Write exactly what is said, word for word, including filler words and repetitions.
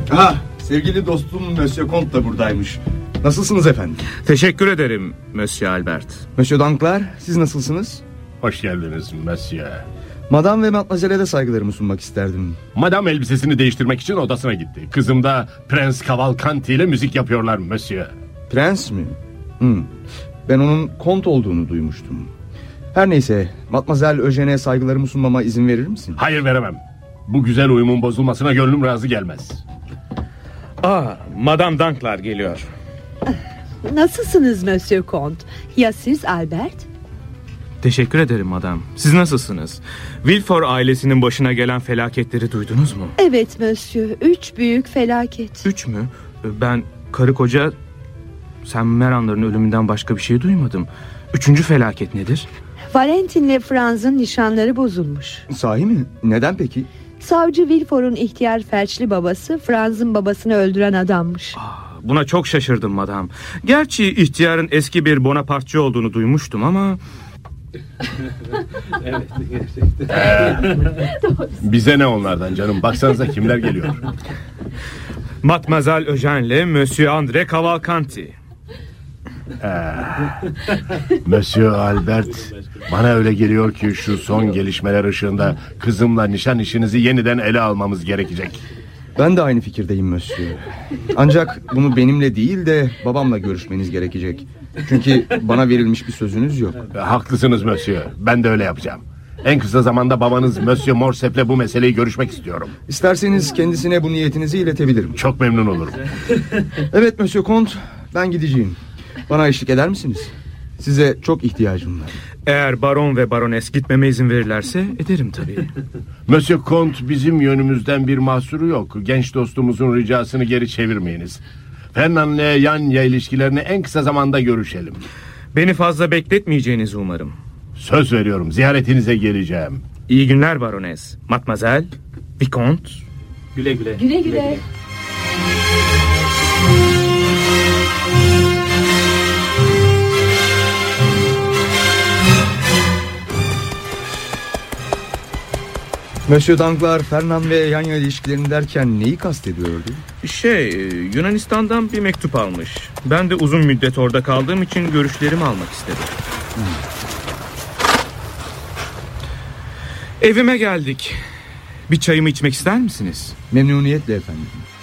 Ha, sevgili dostum Monsieur Comte da buradaymış. Nasılsınız efendim? Teşekkür ederim Monsieur Albert. Monsieur Danglars, siz nasılsınız? Hoş geldiniz Monsieur. Madame ve Matmazel'e de saygılarımı sunmak isterdim. Madame elbisesini değiştirmek için odasına gitti. Kızım da Prens Cavalcanti ile müzik yapıyorlar Monsieur. Prens mi? Hmm. Ben onun kont olduğunu duymuştum. Her neyse, Matmazel Eugene'e saygılarımı sunmama izin verir misin? Hayır, veremem. Bu güzel uyumun bozulmasına gönlüm razı gelmez. Aa, Madame Danglars geliyor. Nasılsınız Monsieur Comte? Ya siz Albert? Teşekkür ederim madam. Siz nasılsınız? Villefort ailesinin başına gelen felaketleri duydunuz mu? Evet Monsieur. Üç büyük felaket. Üç mü? Ben karı koca Saint Méran'ların ölümünden başka bir şey duymadım. Üçüncü felaket nedir? Valentin'le Franz'ın nişanları bozulmuş. Sahi mi? Neden peki? Savcı Villefort'un ihtiyar felçli babası Franz'ın babasını öldüren adammış. Aa, buna çok şaşırdım madam. Gerçi ihtiyarın eski bir Bonapartçı olduğunu duymuştum ama... Evet, gerçekten. Bize ne onlardan canım? Baksanıza kimler geliyor. Mademoiselle Eugène'le Monsieur André Cavalcanti. Monsieur Albert, bana öyle geliyor ki şu son gelişmeler ışığında kızımla nişan işinizi yeniden ele almamız gerekecek. Ben de aynı fikirdeyim Monsieur. Ancak bunu benimle değil de babamla görüşmeniz gerekecek. Çünkü bana verilmiş bir sözünüz yok. Haklısınız Monsieur, ben de öyle yapacağım. En kısa zamanda babanız Monsieur Morcerf'le bu meseleyi görüşmek istiyorum. İsterseniz kendisine bu niyetinizi iletebilirim. Çok memnun olurum. Evet Monsieur Comte, ben gideceğim. Bana eşlik eder misiniz? Size çok ihtiyacım var. Eğer baron ve barones gitmeme izin verirlerse ederim tabii. Monsieur Comte, bizim yönümüzden bir mahsuru yok. Genç dostumuzun ricasını geri çevirmeyiniz. Fernand'le Yanya ilişkilerini en kısa zamanda görüşelim. Beni fazla bekletmeyeceğinizi umarım. Söz veriyorum, ziyaretinize geleceğim. İyi günler barones. Mademoiselle, Vicomte. Güle güle. Güle güle. Monsieur Danglars, Fernand ve Yanya ilişkilerini derken neyi kastediyordu? Şey, Yunanistan'dan bir mektup almış. Ben de uzun müddet orada kaldığım için görüşlerimi almak istedim. Hmm. Evime geldik. Bir çayımı içmek ister misiniz? Memnuniyetle efendim.